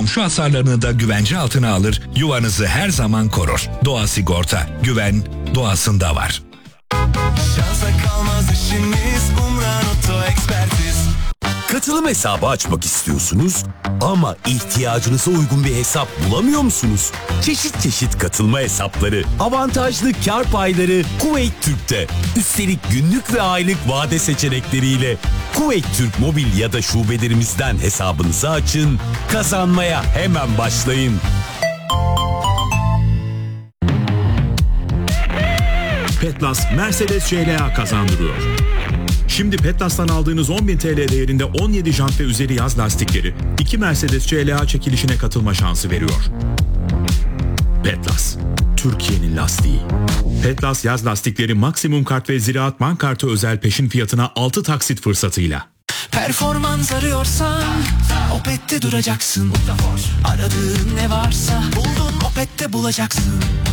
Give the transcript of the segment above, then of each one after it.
komşu hasarlarını da güvence altına alır, yuvanızı her zaman korur. Doğa Sigorta, güven doğasında var. Şansa kalmaz işimiz, Umran Oto Ekspertiz. Katılım hesabı açmak istiyorsunuz ama ihtiyacınıza uygun bir hesap bulamıyor musunuz? Çeşit çeşit katılma hesapları, avantajlı kar payları Kuveyt Türk'te. Üstelik günlük ve aylık vade seçenekleriyle Kuveyt Türk mobil ya da şubelerimizden hesabınızı açın, kazanmaya hemen başlayın. Petlas Mercedes CLA kazandırıyor. Şimdi Petlas'tan aldığınız 10.000 TL değerinde 17 jant ve üzeri yaz lastikleri 2 Mercedes CLA çekilişine katılma şansı veriyor. Petlas, Türkiye'nin lastiği. Petlas yaz lastikleri maksimum kart ve Ziraat Bank kartı özel peşin fiyatına 6 taksit fırsatıyla. Performans arıyorsan Opet'te duracaksın. Aradığın ne varsa buldun Opet'te bulacaksın.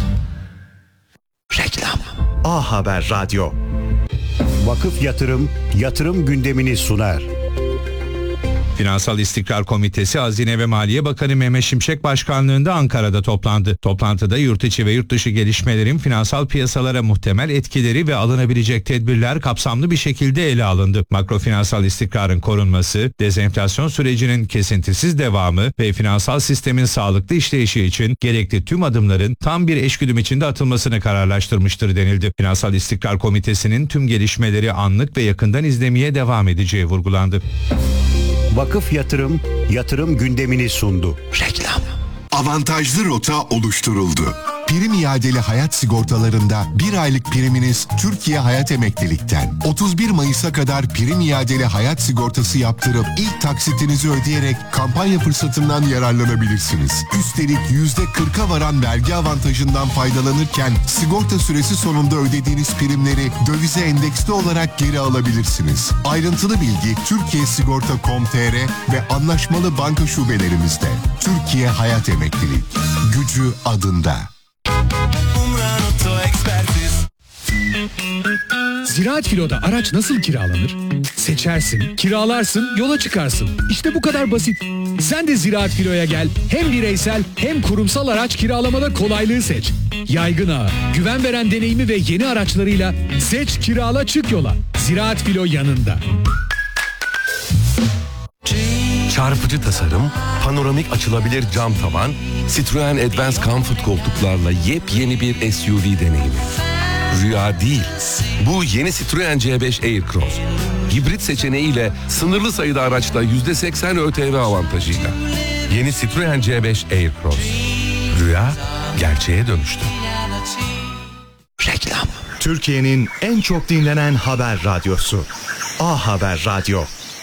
Reklam. A Haber Radyo. Vakıf yatırım gündemini sunar. Finansal İstikrar Komitesi Hazine ve Maliye Bakanı Mehmet Şimşek başkanlığında Ankara'da toplandı. Toplantıda yurt içi ve yurt dışı gelişmelerin finansal piyasalara muhtemel etkileri ve alınabilecek tedbirler kapsamlı bir şekilde ele alındı. Makrofinansal istikrarın korunması, dezenflasyon sürecinin kesintisiz devamı ve finansal sistemin sağlıklı işleyişi için gerekli tüm adımların tam bir eşgüdüm içinde atılmasını kararlaştırmıştır denildi. Finansal İstikrar Komitesi'nin tüm gelişmeleri anlık ve yakından izlemeye devam edeceği vurgulandı. Vakıf yatırım gündemini sundu. Reklam. Avantajlı rota oluşturuldu. Prim iadeli hayat sigortalarında bir aylık priminiz Türkiye Hayat Emeklilik'ten. 31 Mayıs'a kadar prim iadeli hayat sigortası yaptırıp ilk taksitinizi ödeyerek kampanya fırsatından yararlanabilirsiniz. Üstelik %40'a varan vergi avantajından faydalanırken sigorta süresi sonunda ödediğiniz primleri dövize endeksli olarak geri alabilirsiniz. Ayrıntılı bilgi Türkiyesigorta.com.tr ve anlaşmalı banka şubelerimizde. Türkiye Hayat Emeklilik. Gücü adında. Ziraat Filo'da araç nasıl kiralanır? Seçersin, kiralarsın, yola çıkarsın. İşte bu kadar basit. Sen de Ziraat Filo'ya gel. Hem bireysel hem kurumsal araç kiralamada kolaylığı seç. Yaygın ağı, güven veren deneyimi ve yeni araçlarıyla seç, kirala, çık yola. Ziraat Filo yanında. Çarpıcı tasarım, panoramik açılabilir cam tavan, Citroen Advance Comfort koltuklarla yepyeni bir SUV deneyimi. Rüya değil, bu yeni Citroen C5 Aircross. Hibrit seçeneğiyle sınırlı sayıda araçta %80 ÖTV avantajıyla. Yeni Citroen C5 Aircross. Rüya gerçeğe dönüştü. Reklam. Türkiye'nin en çok dinlenen haber radyosu. A Haber Radyo.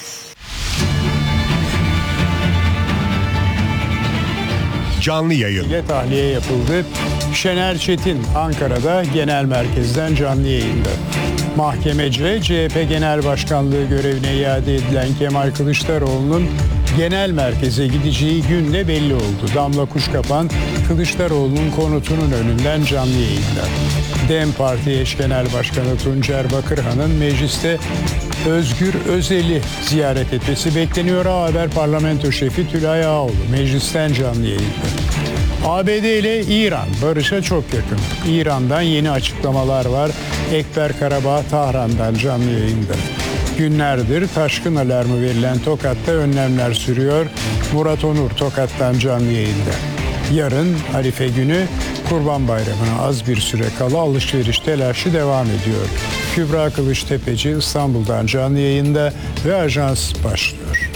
Canlı yayın. ile tahliye yapıldı. Şener Çetin Ankara'da genel merkezden canlı yayında. Mahkemece CHP Genel Başkanlığı görevine iade edilen Kemal Kılıçdaroğlu'nun genel merkeze gideceği gün de belli oldu. Damla Kuşkapan Kılıçdaroğlu'nun konutunun önünden canlı yayında. DEM Parti eş genel başkanı Tuncer Bakırhan'ın mecliste Özgür Özel'i ziyaret etmesi bekleniyor. A Haber Parlamento Şefi Tülay Ağoğlu meclisten canlı yayında. ABD ile İran barışa çok yakın. İran'dan yeni açıklamalar var. Ekber Karabağ Tahran'dan canlı yayında. Günlerdir taşkın alarmı verilen Tokat'ta önlemler sürüyor. Murat Onur Tokat'tan canlı yayında. Yarın Arife günü Kurban Bayramı'na az bir süre kala alışveriş telaşı devam ediyor. Kübra Kılıçtepeci İstanbul'dan canlı yayında ve ajans başlıyor.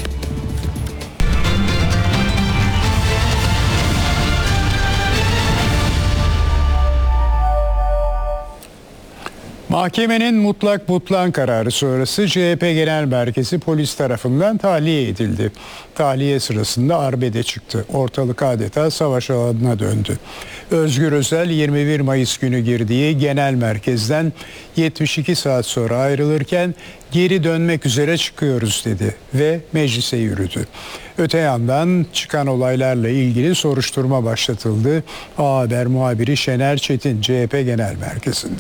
Mahkemenin mutlak butlan kararı sonrası CHP Genel Merkezi polis tarafından tahliye edildi. Tahliye sırasında arbede çıktı. Ortalık adeta savaş alanına döndü. Özgür Özel 21 Mayıs günü girdiği genel merkezden 72 saat sonra ayrılırken geri dönmek üzere çıkıyoruz dedi ve meclise yürüdü. Öte yandan çıkan olaylarla ilgili soruşturma başlatıldı. A Haber muhabiri Şener Çetin CHP Genel Merkezi'nde.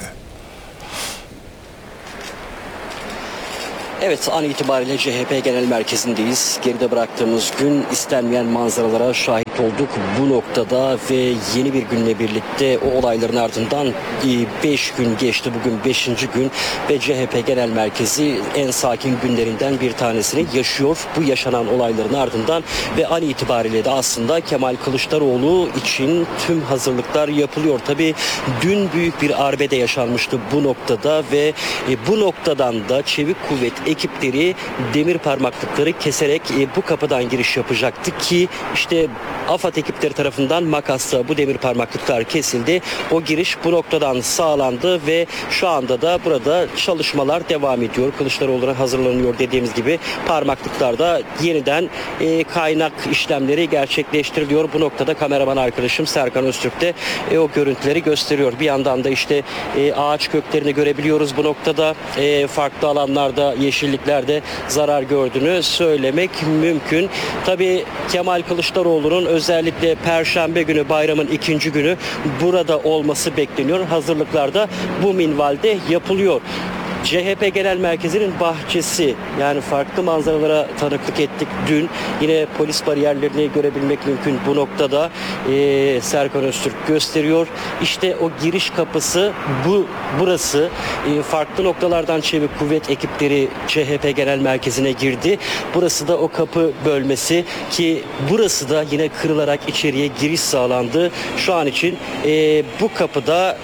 Evet, an itibariyle CHP Genel Merkezi'ndeyiz. Geride bıraktığımız gün istenmeyen manzaralara şahit olduk bu noktada ve yeni bir günle birlikte o olayların ardından 5 gün geçti. Bugün 5. gün ve CHP Genel Merkezi en sakin günlerinden bir tanesini yaşıyor. Bu yaşanan olayların ardından ve an itibariyle de aslında Kemal Kılıçdaroğlu için tüm hazırlıklar yapılıyor. Tabii dün büyük bir arbede yaşanmıştı bu noktada ve bu noktadan da Çevik Kuvvet ekipleri demir parmaklıkları keserek bu kapıdan giriş yapacaktı ki işte AFAD ekipleri tarafından makasla bu demir parmaklıklar kesildi. O giriş bu noktadan sağlandı ve şu anda da burada çalışmalar devam ediyor. Kılıçdaroğlu'na hazırlanıyor dediğimiz gibi parmaklıklarda yeniden kaynak işlemleri gerçekleştiriliyor. Bu noktada kameraman arkadaşım Serkan Öztürk de o görüntüleri gösteriyor. Bir yandan da işte ağaç köklerini görebiliyoruz bu noktada. Farklı alanlarda, yeşilliklerde zarar gördüğünü söylemek mümkün. Tabii Kemal Kılıçdaroğlu'nun özellikle Perşembe günü bayramın 2. günü burada olması bekleniyor. Hazırlıklar da bu minvalde yapılıyor. CHP Genel Merkezi'nin bahçesi, yani farklı manzaralara tanıklık ettik dün. Yine polis bariyerlerini görebilmek mümkün bu noktada. Serkan Öztürk gösteriyor. İşte o giriş kapısı burası. Farklı noktalardan Çevik Kuvvet ekipleri CHP Genel Merkezi'ne girdi. Burası da o kapı bölmesi ki burası da yine kırılarak içeriye giriş sağlandı. Şu an için bu kapıda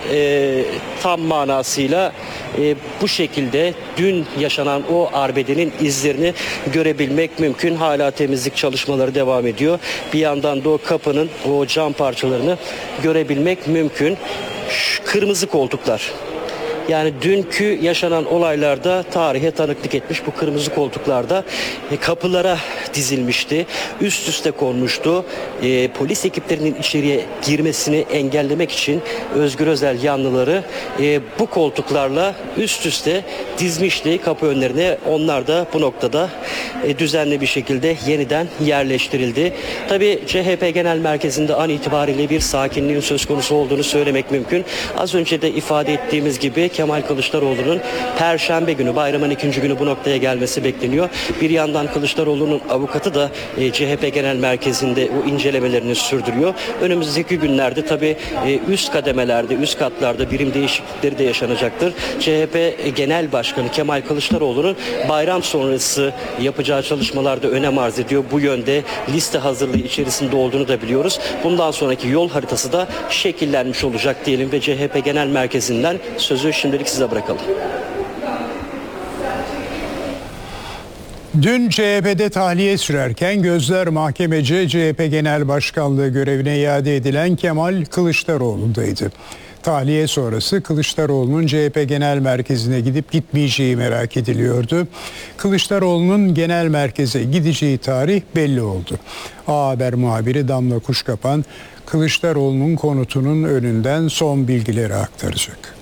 tam manasıyla bu şekilde dün yaşanan o arbedenin izlerini görebilmek mümkün. Hala temizlik çalışmaları devam ediyor. Bir yandan da o kapının o cam parçalarını görebilmek mümkün. Şu kırmızı koltuklar. Yani dünkü yaşanan olaylarda tarihe tanıklık etmiş bu kırmızı koltuklarda kapılara dizilmişti. Üst üste konmuştu. Polis ekiplerinin içeriye girmesini engellemek için Özgür Özel yanlıları bu koltuklarla üst üste dizmişti kapı önlerine. Onlar da bu noktada düzenli bir şekilde yeniden yerleştirildi. Tabii CHP Genel Merkezi'nde an itibariyle bir sakinliğin söz konusu olduğunu söylemek mümkün. Az önce de ifade ettiğimiz gibi Kemal Kılıçdaroğlu'nun Perşembe günü, bayramın 2. günü bu noktaya gelmesi bekleniyor. Bir yandan Kılıçdaroğlu'nun avukatı da CHP Genel Merkezi'nde o incelemelerini sürdürüyor. Önümüzdeki günlerde tabii üst kademelerde, üst katlarda birim değişiklikleri de yaşanacaktır. CHP Genel Başkanı Kemal Kılıçdaroğlu'nun bayram sonrası yapacağı çalışmalarda önem arz ediyor. Bu yönde liste hazırlığı içerisinde olduğunu da biliyoruz. Bundan sonraki yol haritası da şekillenmiş olacak diyelim ve CHP Genel Merkezi'nden sözü şimdilik size bırakalım. Dün CHP'de tahliye sürerken gözler mahkemece CHP Genel Başkanlığı görevine iade edilen Kemal Kılıçdaroğlu'ndaydı. Tahliye sonrası Kılıçdaroğlu'nun CHP Genel Merkezi'ne gidip gitmeyeceği merak ediliyordu. Kılıçdaroğlu'nun genel merkeze gideceği tarih belli oldu. A Haber muhabiri Damla Kuşkapan, Kılıçdaroğlu'nun konutunun önünden son bilgileri aktaracak.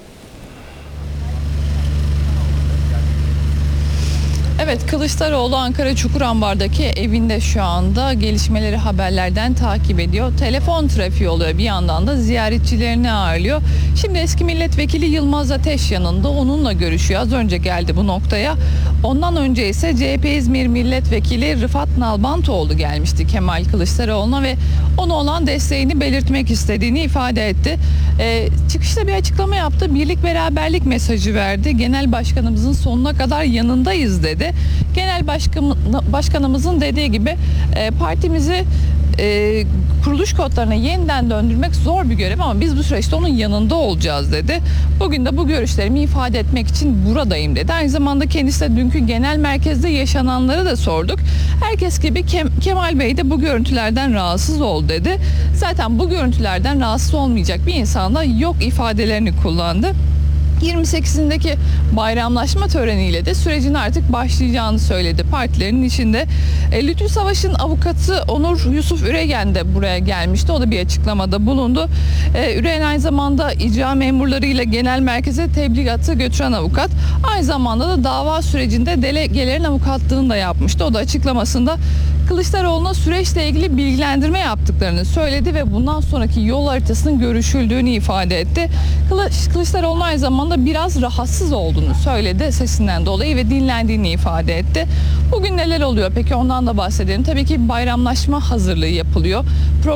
Evet, Kılıçdaroğlu Ankara Çukurambar'daki evinde şu anda gelişmeleri haberlerden takip ediyor. Telefon trafiği oluyor, bir yandan da ziyaretçilerini ağırlıyor. Şimdi eski milletvekili Yılmaz Ateş yanında, onunla görüşüyor. Az önce geldi bu noktaya. Ondan önce ise CHP İzmir Milletvekili Rıfat Nalbantoğlu gelmişti Kemal Kılıçdaroğlu'na ve ona olan desteğini belirtmek istediğini ifade etti. Çıkışta bir açıklama yaptı. Birlik beraberlik mesajı verdi. Genel başkanımızın sonuna kadar yanındayız dedi. Genel başkanımızın dediği gibi partimizi kuruluş kodlarına yeniden döndürmek zor bir görev ama biz bu süreçte onun yanında olacağız dedi. Bugün de bu görüşlerimi ifade etmek için buradayım dedi. Aynı zamanda kendisi de dünkü genel merkezde yaşananları da sorduk. Herkes gibi Kemal Bey de bu görüntülerden rahatsız oldu dedi. Zaten bu görüntülerden rahatsız olmayacak bir insan da yok ifadelerini kullandı. 28'indeki bayramlaşma töreniyle de sürecin artık başlayacağını söyledi partilerin içinde. Lütfü Savaş'ın avukatı Onur Yusuf Üregen de buraya gelmişti. O da bir açıklamada bulundu. Üregen aynı zamanda icra memurlarıyla genel merkeze tebligatı götüren avukat. Aynı zamanda da dava sürecinde delegelerin avukatlığını da yapmıştı. O da açıklamasında Kılıçdaroğlu'na süreçle ilgili bilgilendirme yaptıklarını söyledi ve bundan sonraki yol haritasının görüşüldüğünü ifade etti. Kılıçdaroğlu aynı zamanda biraz rahatsız olduğunu söyledi sesinden dolayı ve dinlendiğini ifade etti. Bugün neler oluyor peki, ondan da bahsedelim. Tabii ki bayramlaşma hazırlığı yapılıyor.